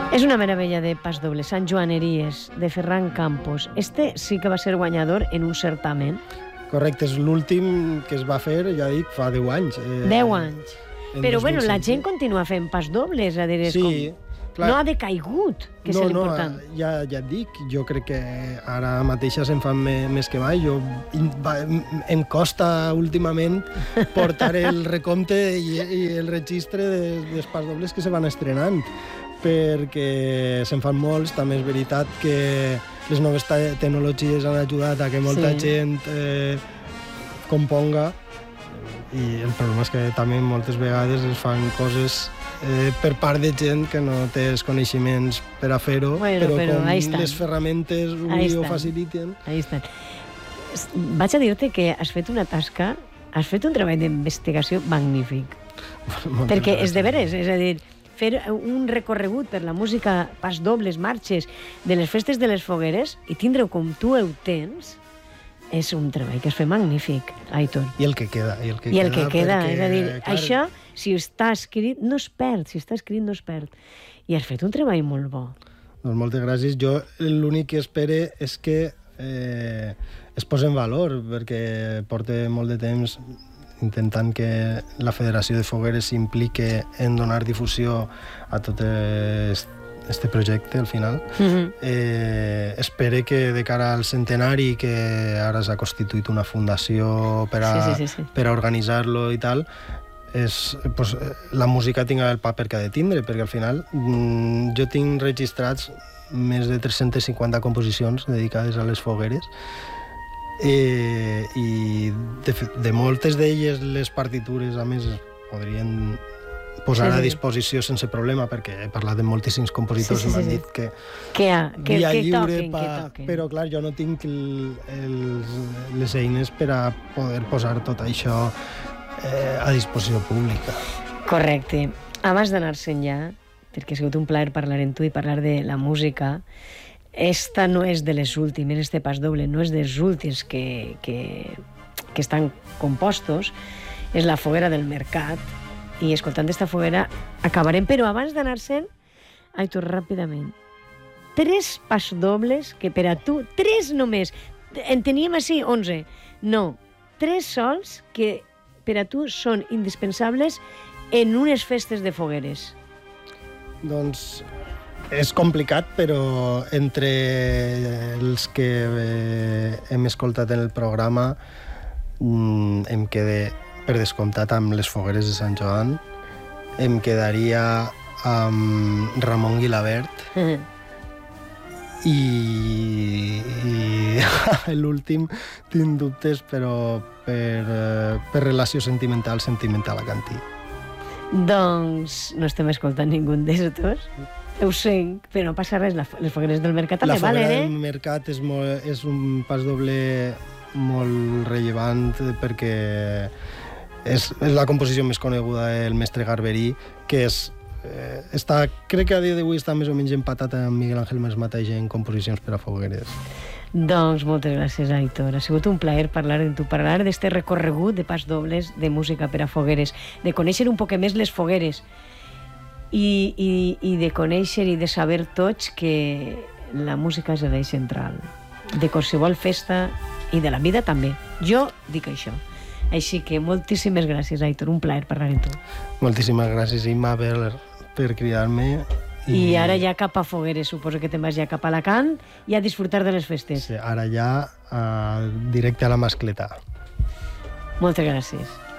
És una meravella de pas doble. Sant Joaneries, de Ferran Campos. Este sí que va ser guanyador en un certamen. Correcte, és l'últim que es va fer, ja dic, fa 10 anys. 10 anys. Però, bueno, la gent continua fent pas dobles. A dir, sí, clar. No ha decaigut, que és l'important. Ja et dic, jo crec que ara mateixa se'n fan més que mai. Em costa últimament portar el recompte i el registre dels pas dobles que se van estrenant, perquè se'n fan molts. També és veritat que les noves tecnologies han ajudat a que molta gent componga, i el problema és que també moltes vegades es fan coses per part de gent que no té els coneixements per a fer-ho, però com les ferramentes ho faciliten. Ahí estan. Vaig a dir-te que has fet una tasca, has fet un treball d'investigació magnífic. Perquè és de veres, és a dir, fer un recorregut per la música, pas dobles, marxes, de les festes de les fogueres, i tindre-ho com tu ho tens, és un treball que es fa magnífic, Aitor. I el que queda. És a dir, això, si està escrit, no es perd. Si està escrit, no es perd. I has fet un treball molt bo. Doncs moltes gràcies. Jo l'únic que espere és que es posi en valor, perquè porta molt de temps intentant que la Federació de Fogueres s'implique en donar difusió a tot este projecte, al final. Espere que de cara al centenari, que ara s'ha constituït una fundació per a organitzar-lo i tal, la música tinga el paper que ha de tindre, perquè al final jo tinc registrats més de 350 composicions dedicades a les fogueres, i de moltes d'elles les partitures, a més, podrien posar a disposició sense problema, perquè he parlat amb moltíssims compositors i m'han dit que via lliure, però clar, jo no tinc les eines per a poder posar tot això a disposició pública. Correcte. Abans d'anar-se'n ja, perquè ha sigut un plaer parlar amb tu i parlar de la música, esta no és de les últimes, este pas doble no és dels últims que estan compostos, és la foguera del Mercat, i escoltant esta foguera acabarem, però abans d'anar-se'n, Aitor, ràpidament, 3 pas dobles que per a tu, 3 només, en teníem així 11, no, 3 sols que per a tu són indispensables en unes festes de fogueres. Doncs és complicat, però entre els que hem escoltat en el programa em quedé, per descomptat, amb les fogueres de Sant Joan. Em quedaria amb Ramon Guilabert i l'últim tinc dubtes, però per relació sentimental a Cantí. Doncs no estem escoltant ningú d'estos. Ho sé, però no passa res. Les fogueres del Mercat també valen, La foguera del Mercat és un pas doble molt rellevant, perquè és la composició més coneguda del mestre Garberí, que crec que a dia d'avui està més o menys empatat amb Miguel Ángel Masmateix en composicions per a fogueres. Doncs moltes gràcies, Aitor. Ha sigut un plaer parlar amb tu, parlar d'este recorregut de pas dobles de música per a fogueres, de conèixer un poc més les fogueres i de conèixer i de saber tots que la música és l'eix central de qualsevol festa i de la vida també. Jo dic això. Així que moltíssimes gràcies, Aitor. Un plaer parlar amb tu. Moltíssimes gràcies, Imma, per cridar-me. I ara ja cap a fogueres, suposo que te'n vas ja cap a Alacant i a disfrutar de les festes. Sí, ara ja directe a la mascleta. Moltes gràcies.